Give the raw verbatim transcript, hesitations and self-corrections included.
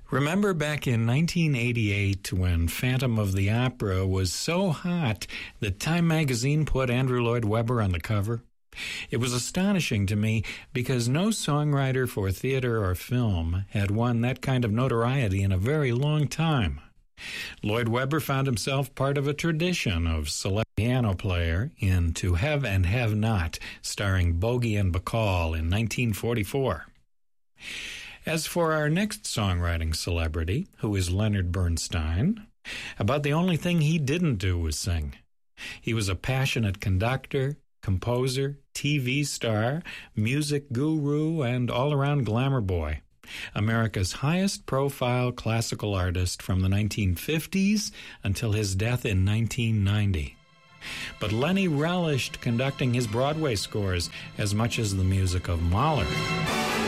Remember back in nineteen eighty-eight when Phantom of the Opera was so hot that Time magazine put Andrew Lloyd Webber on the cover? It was astonishing to me because no songwriter for theater or film had won that kind of notoriety in a very long time. Lloyd Webber found himself part of a tradition of select piano player in To Have and Have Not, starring Bogey and Bacall in nineteen forty-four. As for our next songwriting celebrity, who is Leonard Bernstein, about the only thing he didn't do was sing. He was a passionate conductor, composer, T V star, music guru, and all-around glamour boy. America's highest-profile classical artist from the nineteen fifties until his death in nineteen ninety. But Lenny relished conducting his Broadway scores as much as the music of Mahler.